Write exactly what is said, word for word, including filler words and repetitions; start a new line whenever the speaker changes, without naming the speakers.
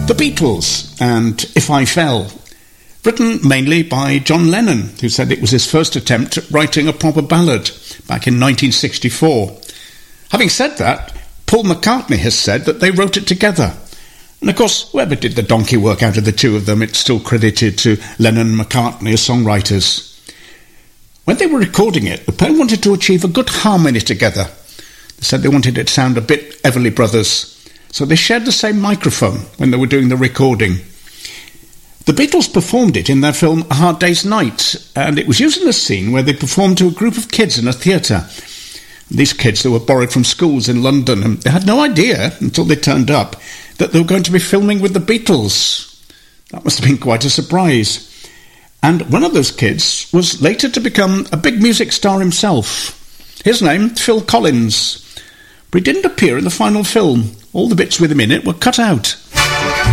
The Beatles and If I Fell, written mainly by John Lennon, who said it was his first attempt at writing a proper ballad back in nineteen sixty-four. Having said that, Paul McCartney has said that they wrote it together. And of course, whoever did the donkey work out of the two of them, it's still credited to Lennon and McCartney as songwriters. When they were recording it, the pair wanted to achieve a good harmony together. They said they wanted it to sound a bit Everly Brothers, so they shared the same microphone when they were doing the recording. The Beatles performed it in their film A Hard Day's Night, and it was used in a scene where they performed to a group of kids in a theatre. These kids, they were borrowed from schools in London, and they had no idea, until they turned up, that they were going to be filming with the Beatles. That must have been quite a surprise. And one of those kids was later to become a big music star himself. His name, Phil Collins. But he didn't appear in the final film. All the bits with him in it were cut out.